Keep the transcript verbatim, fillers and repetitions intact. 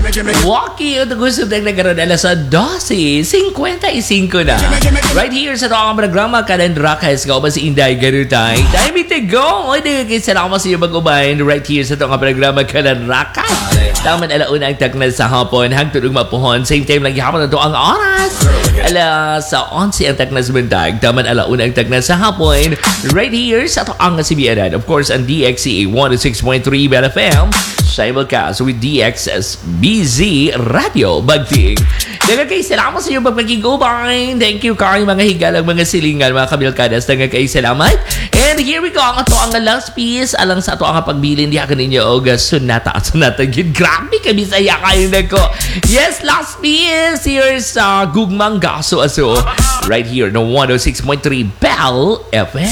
Waki, ito gusto na nagkaroon alas twelve fifty-five na. Right here sa ito ang programa, Kanan Rakas, ka ba si Inday Garutay? Time to go! O, hindi kayo salamat sa iyo mag-ubayin. Right here sa ito ang programa, Kanan Rakas. Taman alauna ang taknal sa hapon, hangtulong mapuhon. Same time lang ihapon na ito ang oras. Alas sa eleven ang taknal sa bundag. Taman alauna ang taknal sa hapon. Right here sa ito ang C B N. Of course, ang D X C A one oh six point three B F M. Simulcast with D X S B Z Radio Bagting. Daga kayo, salamat sa iyo pagpagigubay. Thank you kayo mga higalang mga silingan, mga kamilkadas. Daga kayo, salamat. And here we go. Ang ito ang last piece. Alang sa ito ang pagbilin. Di ako ninyo o sunata at sunata. Grabe kami saya kayo na ko. Yes, last piece. Here's uh, Gugmang Gaso Aso. Right here no one oh six point three Bell F M.